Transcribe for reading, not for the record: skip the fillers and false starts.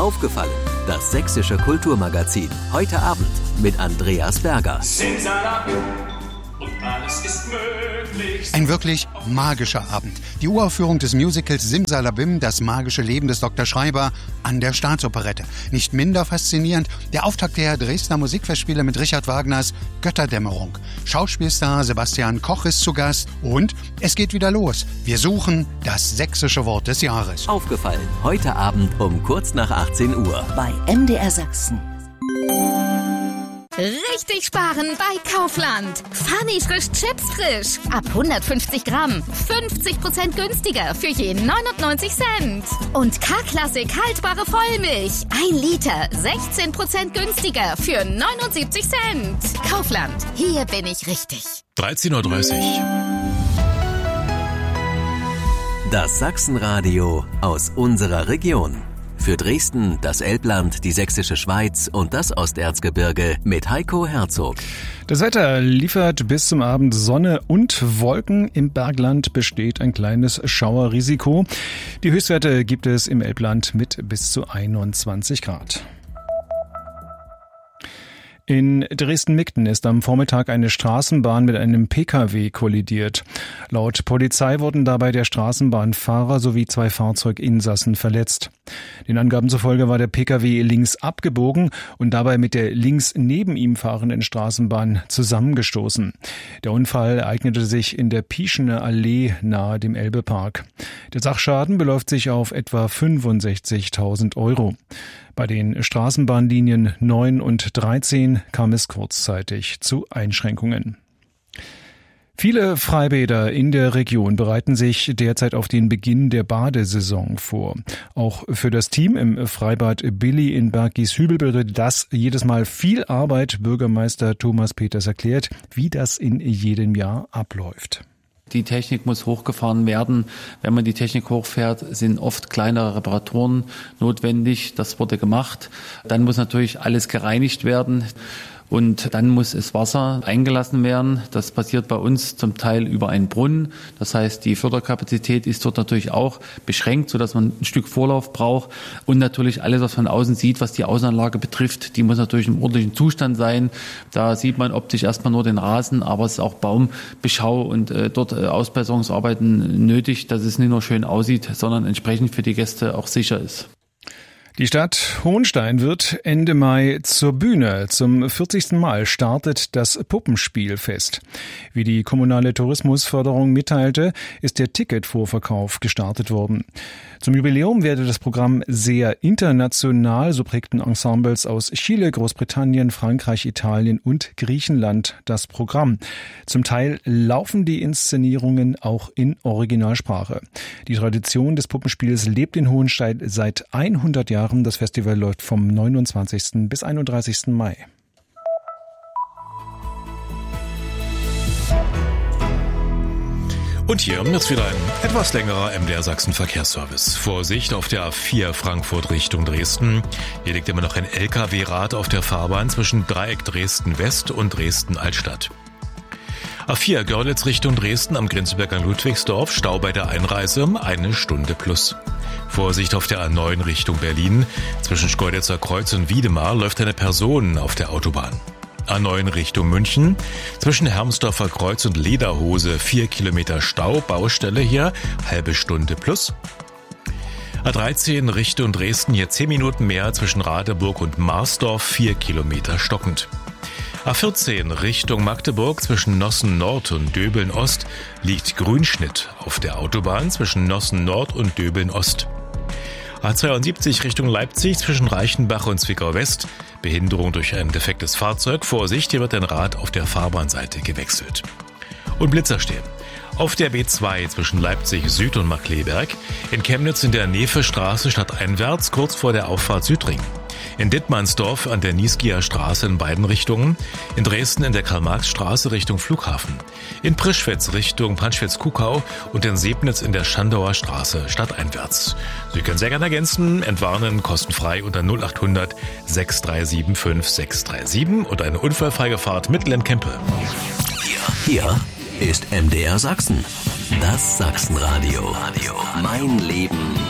Aufgefallen, das sächsische Kulturmagazin. Heute Abend mit Andreas Berger. Simsalabim, und alles ist möglich. Ein wirklich magischer Abend. Die Uraufführung des Musicals Simsalabim, das magische Leben des Dr. Schreiber, an der Staatsoperette. Nicht minder faszinierend der Auftakt der Dresdner Musikfestspiele mit Richard Wagners Götterdämmerung. Schauspielstar Sebastian Koch ist zu Gast und es geht wieder los. Wir suchen das sächsische Wort des Jahres. Aufgefallen, heute Abend um kurz nach 18 Uhr. Bei MDR Sachsen. Richtig sparen bei Kaufland. Funny frisch Chips frisch. Ab 150 Gramm. 50% günstiger für je 99 Cent. Und K-Klassik haltbare Vollmilch. 1 Liter. 16% günstiger für 79 Cent. Kaufland. Hier bin ich richtig. 13:30 Uhr. Das Sachsenradio aus unserer Region. Für Dresden, das Elbland, die Sächsische Schweiz und das Osterzgebirge mit Heiko Herzog. Das Wetter liefert bis zum Abend Sonne und Wolken. Im Bergland besteht ein kleines Schauerrisiko. Die Höchstwerte gibt es im Elbland mit bis zu 21 Grad. In Dresden-Migden ist am Vormittag eine Straßenbahn mit einem Pkw kollidiert. Laut Polizei wurden dabei der Straßenbahnfahrer sowie 2 Fahrzeuginsassen verletzt. Den Angaben zufolge war der Pkw links abgebogen und dabei mit der links neben ihm fahrenden Straßenbahn zusammengestoßen. Der Unfall ereignete sich in der Pieschener Allee nahe dem Elbepark. Der Sachschaden beläuft sich auf etwa 65.000 Euro. Bei den Straßenbahnlinien 9 und 13 kam es kurzzeitig zu Einschränkungen. Viele Freibäder in der Region bereiten sich derzeit auf den Beginn der Badesaison vor. Auch für das Team im Freibad Billy in Bergieshübel bedeutet das jedes Mal viel Arbeit. Bürgermeister Thomas Peters erklärt, wie das in jedem Jahr abläuft. Die Technik muss hochgefahren werden. Wenn man die Technik hochfährt, sind oft kleinere Reparaturen notwendig. Das wurde gemacht. Dann muss natürlich alles gereinigt werden. Und dann muss das Wasser eingelassen werden. Das passiert bei uns zum Teil über einen Brunnen. Das heißt, die Förderkapazität ist dort natürlich auch beschränkt, sodass man ein Stück Vorlauf braucht. Und natürlich alles, was man von außen sieht, was die Außenanlage betrifft, die muss natürlich im ordentlichen Zustand sein. Da sieht man optisch erstmal nur den Rasen, aber es ist auch Baumbeschau und dort Ausbesserungsarbeiten nötig, dass es nicht nur schön aussieht, sondern entsprechend für die Gäste auch sicher ist. Die Stadt Hohenstein wird Ende Mai zur Bühne. Zum 40. Mal startet das Puppenspielfest. Wie die kommunale Tourismusförderung mitteilte, ist der Ticketvorverkauf gestartet worden. Zum Jubiläum werde das Programm sehr international, so prägten Ensembles aus Chile, Großbritannien, Frankreich, Italien und Griechenland das Programm. Zum Teil laufen die Inszenierungen auch in Originalsprache. Die Tradition des Puppenspiels lebt in Hohenstein seit 100 Jahren. Das Festival läuft vom 29. bis 31. Mai. Und hier ist wieder ein etwas längerer MDR Sachsen Verkehrsservice. Vorsicht auf der A4 Frankfurt Richtung Dresden. Hier liegt immer noch ein LKW-Rad auf der Fahrbahn zwischen Dreieck Dresden West und Dresden Altstadt. A4 Görlitz Richtung Dresden am Grenzberg an Ludwigsdorf. Stau bei der Einreise 1 Stunde plus. Vorsicht auf der A9 Richtung Berlin. Zwischen Schkeuditzer Kreuz und Wiedemar läuft eine Person auf der Autobahn. A9 Richtung München. Zwischen Hermsdorfer Kreuz und Lederhose 4 Kilometer Stau. Baustelle hier, halbe Stunde plus. A13 Richtung Dresden, hier 10 Minuten mehr zwischen Radeburg und Marsdorf, 4 Kilometer stockend. A14 Richtung Magdeburg zwischen Nossen Nord und Döbeln Ost liegt Grünschnitt auf der Autobahn zwischen Nossen Nord und Döbeln Ost. A72 Richtung Leipzig zwischen Reichenbach und Zwickau West. Behinderung durch ein defektes Fahrzeug. Vorsicht, hier wird ein Rad auf der Fahrbahnseite gewechselt. Und Blitzer stehen. Auf der B2 zwischen Leipzig Süd und Markkleeberg. In Chemnitz in der Nefe-Straße stadteinwärts kurz vor der Auffahrt Südring. In Dittmannsdorf an der Niesgier Straße in beiden Richtungen. In Dresden in der Karl-Marx-Straße Richtung Flughafen. In Prischwitz Richtung Panschwitz-Kuckau und in Sebnitz in der Schandauer Straße stadteinwärts. Sie können sehr gerne ergänzen, entwarnen, kostenfrei unter 0800 637 5637 und eine unfallfreie Fahrt mit Kempe. Hier ist MDR Sachsen. Das Sachsenradio. Mein Leben